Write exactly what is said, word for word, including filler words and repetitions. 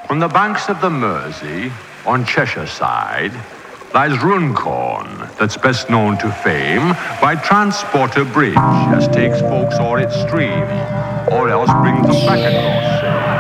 On the banks of the Mersey, on Cheshire side, lies Runcorn, that's best known to fame by Transporter Bridge, as takes folks o'er its stream, or else brings them back across, say.